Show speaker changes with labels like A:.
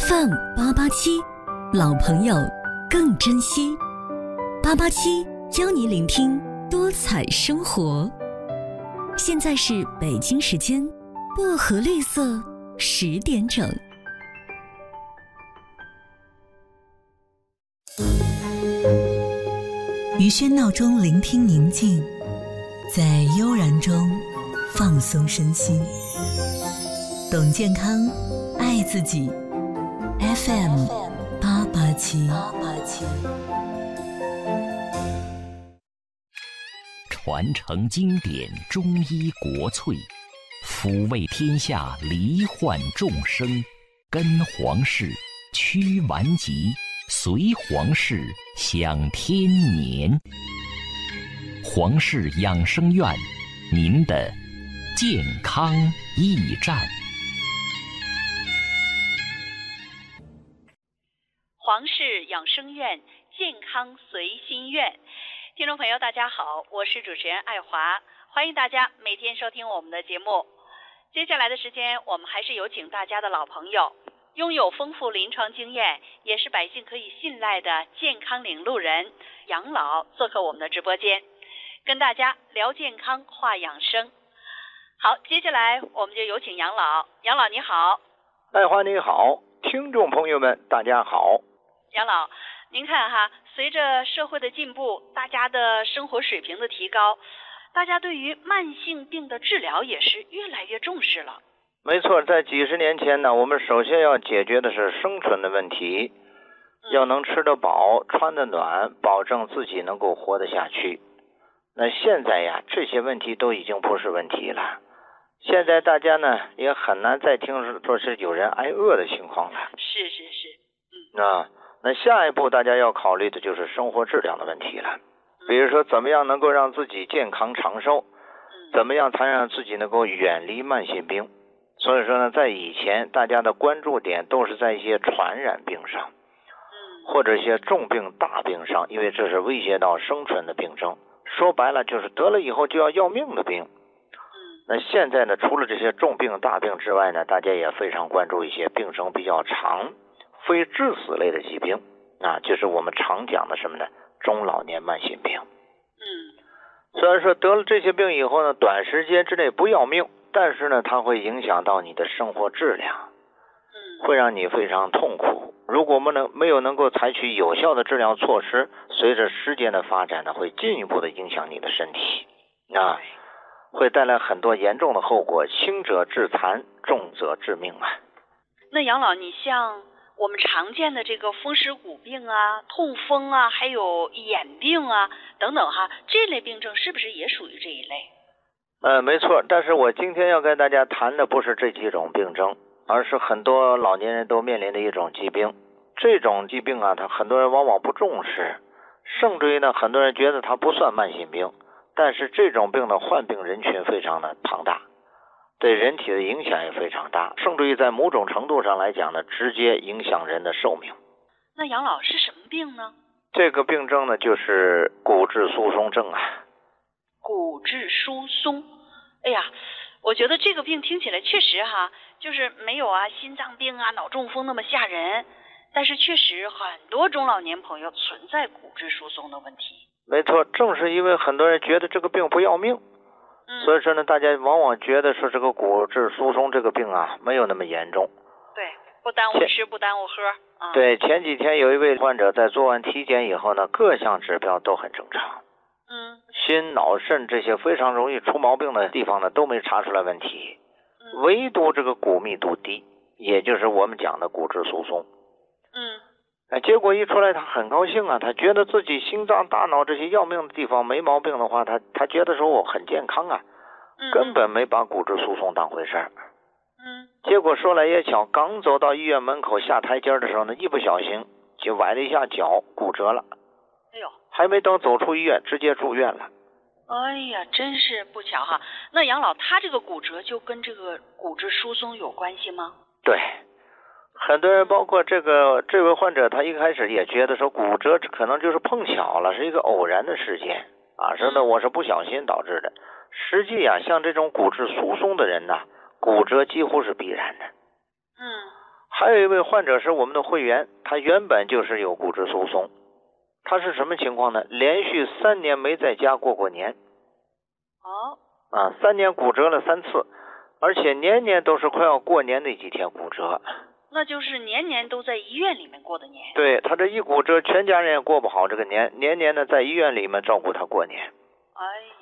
A: FM 887，老朋友更珍惜。887教你聆听多彩生活。现在是北京时间薄荷绿色10点整。于喧闹中聆听宁静，在悠然中放松身心。懂健康，爱自己。FM 887。
B: 传承经典中医国粹，抚慰天下罹患众生，跟皇室驱顽疾，随皇室享天年。皇氏养生院，您的健康驿站。
C: 皇氏养生院，健康随心院。听众朋友大家好，我是主持人爱华，欢迎大家每天收听我们的节目。接下来的时间，我们还是有请大家的老朋友，拥有丰富临床经验，也是百姓可以信赖的健康领路人杨老做客我们的直播间，跟大家聊健康话养生。好，接下来我们就有请杨老。杨老你好。
D: 爱华你好，听众朋友们大家好。
C: 杨老，您看哈，随着社会的进步，大家的生活水平的提高，大家对于慢性病的治疗也是越来越重视了。
D: 没错，在几十年前呢，我们首先要解决的是生存的问题，要能吃得饱，穿得暖，保证自己能够活得下去。那现在呀，这些问题都已经不是问题了。现在大家呢，也很难再听说是有人挨饿的情况了。
C: 是，
D: 那下一步大家要考虑的就是生活质量的问题了。比如说，怎么样能够让自己健康长寿？怎么样才让自己能够远离慢性病？所以说呢，在以前大家的关注点都是在一些传染病上，或者一些重病大病上，因为这是威胁到生存的病症。说白了就是得了以后就要命的病。那现在呢，除了这些重病大病之外呢，大家也非常关注一些病程比较长、非致死类的疾病啊，就是我们常讲的什么呢？中老年慢性病。虽然说得了这些病以后呢，短时间之内不要命，但是呢，它会影响到你的生活质量，会让你非常痛苦。如果我们没有能够采取有效的治疗措施，随着时间的发展呢，会进一步的影响你的身体啊，会带来很多严重的后果，轻者致残，重则致命啊。
C: 那杨老，你像我们常见的这个风湿骨病啊、痛风啊，还有眼病啊等等哈，这类病症是不是也属于这一类？
D: 没错，但是我今天要跟大家谈的不是这几种病症，而是很多老年人都面临的一种疾病。这种疾病啊，很多人往往不重视，甚至于呢，很多人觉得它不算慢性病，但是这种病的患病人群非常的庞大，对人体的影响也非常大，甚至于在某种程度上来讲呢，直接影响人的寿命。
C: 那杨老是什么病呢？
D: 这个病症呢，就是骨质疏松症啊。
C: 骨质疏松，哎呀，我觉得这个病听起来确实哈，就是没有心脏病啊、脑中风那么吓人，但是确实很多中老年朋友存在骨质疏松的问题。
D: 没错，正是因为很多人觉得这个病不要命，所以说呢，大家往往觉得说这个骨质疏松这个病啊，没有那么严重。
C: 对，不耽误吃，不耽误喝啊。
D: 对，前几天有一位患者在做完体检以后呢，各项指标都很正常。心脑肾这些非常容易出毛病的地方呢，都没查出来问题，唯独这个骨密度低，也就是我们讲的骨质疏松。结果一出来他很高兴啊，他觉得自己心脏大脑这些要命的地方没毛病的话，他觉得说我很健康啊，根本没把骨质疏松当回事儿。结果说来也巧，刚走到医院门口下台阶的时候呢，一不小心就崴了一下脚，骨折了。
C: 哎呦，
D: 还没等走出医院，直接住院了。
C: 哎呀，真是不巧哈。那杨老，他这个骨折就跟这个骨质疏松有关系吗？
D: 对，很多人包括这位患者，他一开始也觉得说骨折可能就是碰巧了，是一个偶然的事件啊，说呢我是不小心导致的。实际啊，像这种骨质疏松的人呢，骨折几乎是必然的。 还有一位患者是我们的会员，他原本就是有骨质疏松，他是什么情况呢？连续3年没在家过年。3年骨折了3次，而且年年都是快要过年那几天骨折。
C: 那就是年年都在医院里面过的年。
D: 对，他这一骨折，全家人也过不好这个年，年年的在医院里面照顾他过年。
C: 哎呀，